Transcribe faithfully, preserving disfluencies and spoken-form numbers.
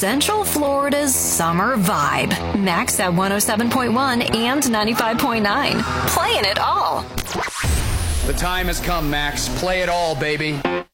Central Florida's summer vibe. Max at one oh seven point one and ninety-five point nine. Playing it all. The time has come, Max. Play it all, baby.